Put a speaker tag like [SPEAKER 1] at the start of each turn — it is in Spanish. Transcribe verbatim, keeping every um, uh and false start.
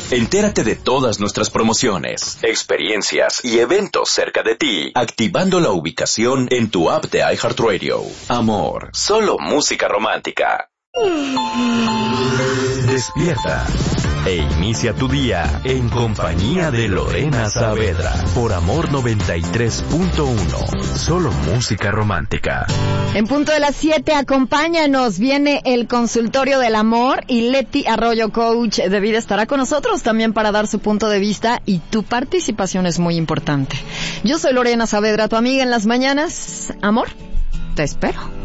[SPEAKER 1] Entérate de todas nuestras promociones, experiencias y eventos cerca de ti, activando la ubicación en tu app de iHeartRadio. Amor, solo música romántica. Despierta e inicia tu día en compañía de Lorena Saavedra por Amor noventa y tres punto uno. Solo música romántica.
[SPEAKER 2] En punto de las siete, acompáñanos. Viene el consultorio del amor y Leti Arroyo, coach de vida, estará con nosotros también para dar su punto de vista, y tu participación es muy importante. Yo soy Lorena Saavedra, tu amiga en las mañanas. Amor, te espero.